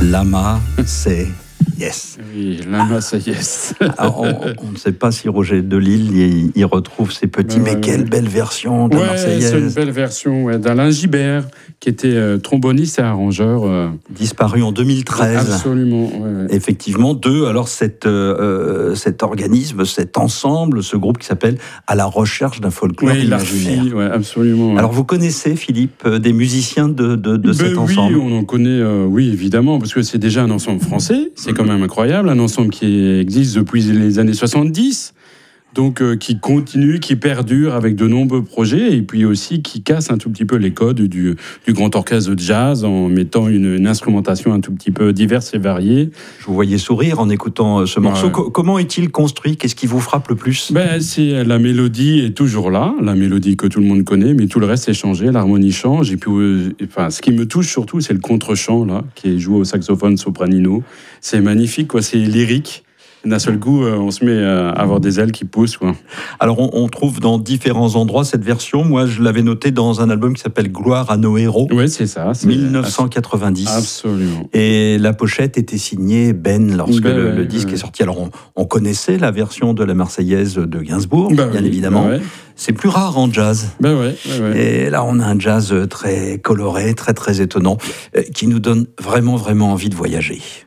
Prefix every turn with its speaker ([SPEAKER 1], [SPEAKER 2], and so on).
[SPEAKER 1] Lama, c'est yes.
[SPEAKER 2] Oui, Lama, c'est yes.
[SPEAKER 1] Alors, on ne sait pas si Roger Delisle y retrouve ses petits, mais quelle belle version de la Marseillaise.
[SPEAKER 2] C'est une belle version d'Alain Gibert, qui était tromboniste et arrangeur.
[SPEAKER 1] Disparu en 2013.
[SPEAKER 2] Absolument. Ouais.
[SPEAKER 1] Effectivement, alors cet organisme, cet ensemble, ce groupe qui s'appelle À la recherche d'un folklore imaginaire.
[SPEAKER 2] Oui, absolument. Ouais.
[SPEAKER 1] Alors vous connaissez, Philippe, des musiciens de cet ensemble ?
[SPEAKER 2] Oui, on en connaît, oui, évidemment, parce que c'est déjà un ensemble français, c'est quand même incroyable, un ensemble qui existe depuis les années 70. Donc, qui continue, qui perdure avec de nombreux projets, et puis aussi qui casse un tout petit peu les codes du grand orchestre de jazz en mettant une instrumentation un tout petit peu diverse et variée.
[SPEAKER 1] Je vous voyais sourire en écoutant ce morceau. Comment est-il construit ? Qu'est-ce qui vous frappe le plus ?
[SPEAKER 2] La mélodie est toujours là, la mélodie que tout le monde connaît, mais tout le reste est changé, l'harmonie change. Et puis, ce qui me touche surtout, c'est le contre-chant, là, qui est joué au saxophone sopranino. C'est magnifique, quoi, c'est lyrique. D'un seul coup, on se met à avoir des ailes qui poussent, quoi.
[SPEAKER 1] Alors, on trouve dans différents endroits cette version. Moi, je l'avais notée dans un album qui s'appelle Gloire à nos héros.
[SPEAKER 2] Oui, c'est ça.
[SPEAKER 1] 1990.
[SPEAKER 2] Absolument.
[SPEAKER 1] Et la pochette était signée Ben lorsque le disque est sorti. Alors, on connaissait la version de la Marseillaise de Gainsbourg, bien évidemment. C'est plus rare en jazz. Et là, on a un jazz très coloré, très, très étonnant, qui nous donne vraiment, vraiment envie de voyager.